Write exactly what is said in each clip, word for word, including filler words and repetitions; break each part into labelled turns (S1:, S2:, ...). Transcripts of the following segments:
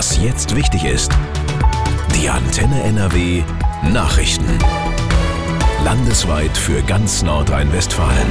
S1: Was jetzt wichtig ist. Die Antenne N R W Nachrichten. Landesweit für ganz Nordrhein-Westfalen.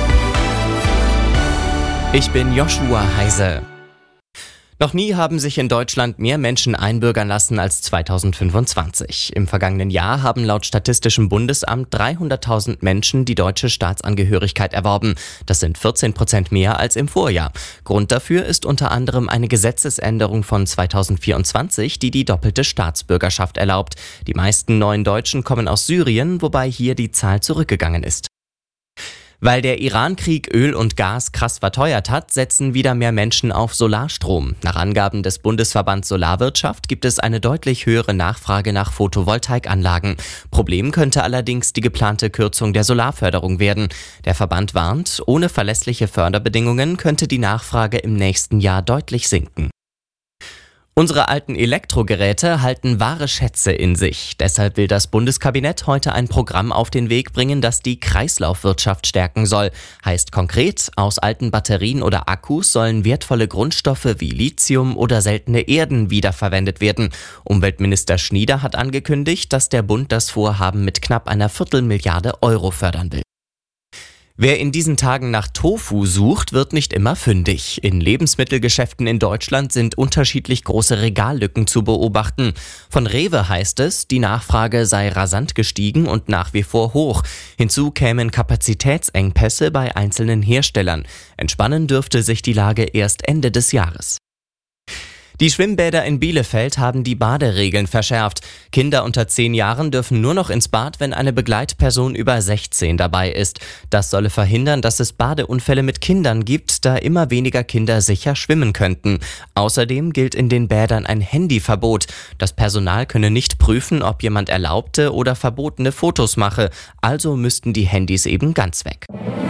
S2: Ich bin Joshua Heise. Noch nie haben sich in Deutschland mehr Menschen einbürgern lassen als zweitausendfünfundzwanzig. Im vergangenen Jahr haben laut Statistischem Bundesamt dreihunderttausend Menschen die deutsche Staatsangehörigkeit erworben. Das sind vierzehn Prozent mehr als im Vorjahr. Grund dafür ist unter anderem eine Gesetzesänderung von zweitausendvierundzwanzig, die die doppelte Staatsbürgerschaft erlaubt. Die meisten neuen Deutschen kommen aus Syrien, wobei hier die Zahl zurückgegangen ist. Weil der Iran-Krieg Öl und Gas krass verteuert hat, setzen wieder mehr Menschen auf Solarstrom. Nach Angaben des Bundesverbands Solarwirtschaft gibt es eine deutlich höhere Nachfrage nach Photovoltaikanlagen. Problem könnte allerdings die geplante Kürzung der Solarförderung werden. Der Verband warnt, ohne verlässliche Förderbedingungen könnte die Nachfrage im nächsten Jahr deutlich sinken. Unsere alten Elektrogeräte halten wahre Schätze in sich. Deshalb will das Bundeskabinett heute ein Programm auf den Weg bringen, das die Kreislaufwirtschaft stärken soll. Heißt konkret, aus alten Batterien oder Akkus sollen wertvolle Grundstoffe wie Lithium oder seltene Erden wiederverwendet werden. Umweltminister Schnieder hat angekündigt, dass der Bund das Vorhaben mit knapp einer Viertelmilliarde Euro fördern will. Wer in diesen Tagen nach Tofu sucht, wird nicht immer fündig. In Lebensmittelgeschäften in Deutschland sind unterschiedlich große Regallücken zu beobachten. Von Rewe heißt es, die Nachfrage sei rasant gestiegen und nach wie vor hoch. Hinzu kämen Kapazitätsengpässe bei einzelnen Herstellern. Entspannen dürfte sich die Lage erst Ende des Jahres. Die Schwimmbäder in Bielefeld haben die Baderegeln verschärft. Kinder unter zehn Jahren dürfen nur noch ins Bad, wenn eine Begleitperson über sechzehn dabei ist. Das solle verhindern, dass es Badeunfälle mit Kindern gibt, da immer weniger Kinder sicher schwimmen könnten. Außerdem gilt in den Bädern ein Handyverbot. Das Personal könne nicht prüfen, ob jemand erlaubte oder verbotene Fotos mache. Also müssten die Handys eben ganz weg.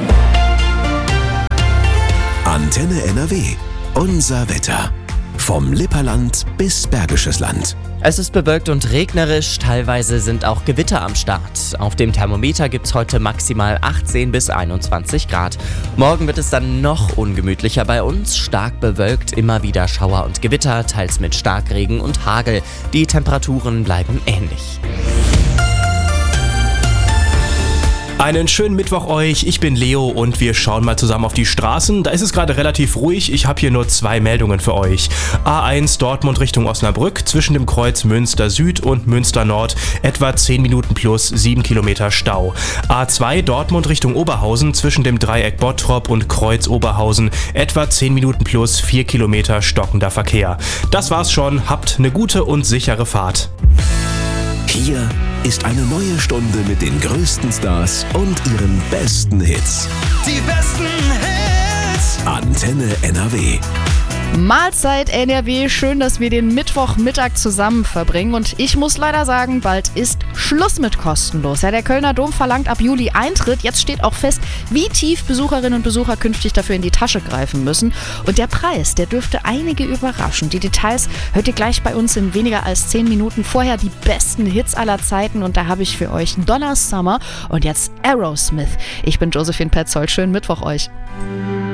S1: Antenne N R W. Unser Wetter. Vom Lipperland bis Bergisches Land.
S2: Es ist bewölkt und regnerisch, teilweise sind auch Gewitter am Start. Auf dem Thermometer gibt es heute maximal achtzehn bis einundzwanzig Grad. Morgen wird es dann noch ungemütlicher bei uns, stark bewölkt, immer wieder Schauer und Gewitter, teils mit Starkregen und Hagel. Die Temperaturen bleiben ähnlich.
S3: Einen schönen Mittwoch euch, ich bin Leo und wir schauen mal zusammen auf die Straßen. Da ist es gerade relativ ruhig, ich habe hier nur zwei Meldungen für euch. A eins Dortmund Richtung Osnabrück, zwischen dem Kreuz Münster Süd und Münster Nord, etwa zehn Minuten plus sieben Kilometer Stau. A zwei Dortmund Richtung Oberhausen, zwischen dem Dreieck Bottrop und Kreuz Oberhausen, etwa zehn Minuten plus vier Kilometer stockender Verkehr. Das war's schon, habt eine gute und sichere Fahrt.
S1: Hier ist eine neue Stunde mit den größten Stars und ihren besten Hits.
S4: Die besten Hits.
S1: Antenne N R W.
S5: Mahlzeit N R W, schön, dass wir den Mittwochmittag zusammen verbringen und ich muss leider sagen, bald ist Schluss mit kostenlos. Ja, der Kölner Dom verlangt ab Juli Eintritt, jetzt steht auch fest, wie tief Besucherinnen und Besucher künftig dafür in die Tasche greifen müssen und der Preis, der dürfte einige überraschen. Die Details hört ihr gleich bei uns in weniger als zehn Minuten. Vorher die besten Hits aller Zeiten und da habe ich für euch Donna Summer und jetzt Aerosmith. Ich bin Josephine Petzold, schönen Mittwoch euch.